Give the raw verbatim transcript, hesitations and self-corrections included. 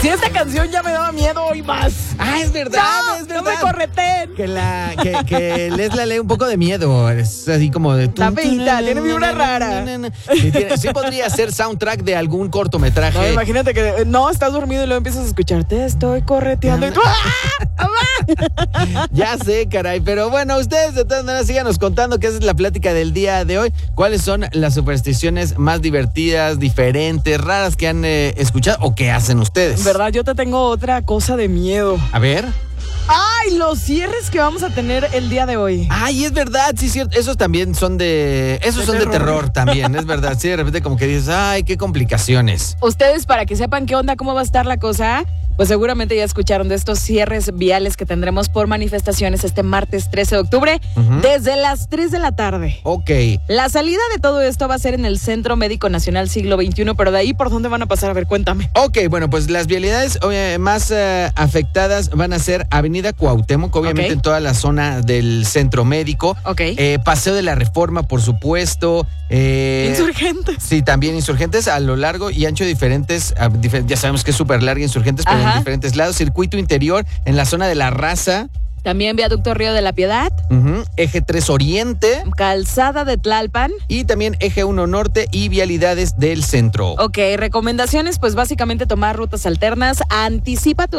Si esta canción ya me daba miedo, hoy más. Ah, es verdad, no, es verdad. No me correten. Que la que, que Lesla lee un poco de miedo. Es así como de... Está feita, tiene vibra rara. Sí, tiene, sí podría ser soundtrack de algún cortometraje. No, imagínate que no, estás dormido y luego empiezas a escuchar, te estoy correteando y tú... ¡Ah! Ya sé, caray, pero bueno, ustedes de todas maneras síganos contando qué es la plática del día de hoy. ¿Cuáles son las supersticiones más divertidas, diferentes, raras que han eh, escuchado o que hacen ustedes? ¿Verdad? Yo te tengo otra cosa de miedo. A ver. ¡Ay, los cierres que vamos a tener el día de hoy! Ay, es verdad, sí, cierto. Esos también son de... Esos de son terror. de terror también, es verdad. Sí, de repente como que dices, ay, qué complicaciones. Ustedes, para que sepan qué onda, cómo va a estar la cosa, pues seguramente ya escucharon de estos cierres viales que tendremos por manifestaciones este martes trece de octubre, Uh-huh. desde las tres de la tarde. Ok. La salida de todo esto va a ser en el Centro Médico Nacional Siglo veintiuno, pero de ahí, ¿por dónde van a pasar? A ver, cuéntame. Ok, bueno, pues las vialidades eh, más eh, afectadas van a ser Avenida Cuauhtémoc, obviamente Ok. en toda la zona del Centro Médico. Ok. Eh, Paseo de la Reforma, por supuesto. Eh, Insurgentes. Sí, también Insurgentes a lo largo y ancho diferentes, a difer- ya sabemos que es súper larga Insurgentes, pero Ajá. en diferentes lados. Circuito interior en la zona de La Raza. También Viaducto Río de la Piedad, Ujú. Eje tres Oriente. Calzada de Tlalpan. Y también Eje uno Norte y vialidades del centro. Ok, recomendaciones, pues básicamente tomar rutas alternas, anticipa tu